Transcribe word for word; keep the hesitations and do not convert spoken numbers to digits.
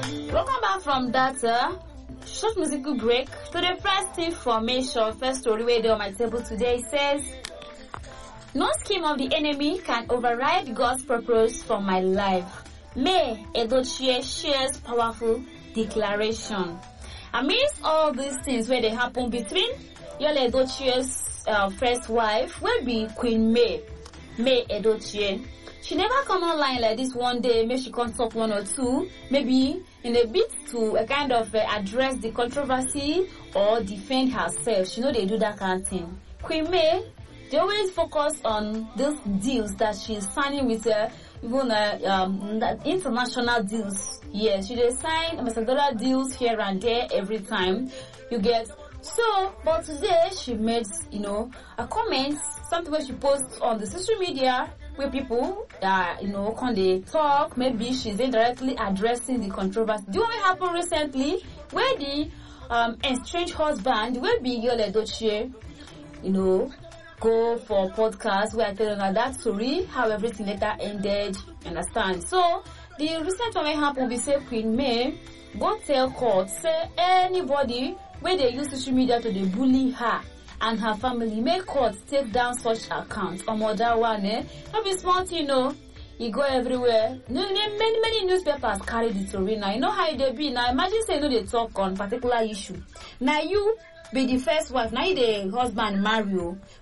Welcome back from that uh, short musical break to the first information, first story where they on my table today. It says, no scheme of the enemy can override God's purpose for my life. May Edochie shares powerful declaration. Amidst all these things where they happen between Yul Edochie's uh, first wife will be Queen May, May Edochie. She never come online like this one day. Maybe she can talk one or two, maybe in a bit to a kind of uh, address the controversy or defend herself. She know they do that kind of thing. Queen May, they always focus on those deals that she's signing with uh, even uh, um, that international deals. Yes, she they sign ambassadorial deals here and there every time. You get so, but today she made you know a comment, something where she posts on the social media. Where people, uh, you know, can they talk? Maybe she's indirectly addressing the controversy. Do you know what happened recently? Where the um, estranged husband, where be Yul Edochie, you know, go for podcast where I tell them that story, how everything later ended. Understand? So the recent one happened. We say Queen May go tell court, say anybody where they use social media to they bully her and her family, make court take down such accounts. Or more that one, eh? Not be smart, you know. You go everywhere. Many, many newspapers carry the story now. You know how they be. Now imagine say, you know, they talk on particular issue. Now you be the first wife. Now you the husband marry you.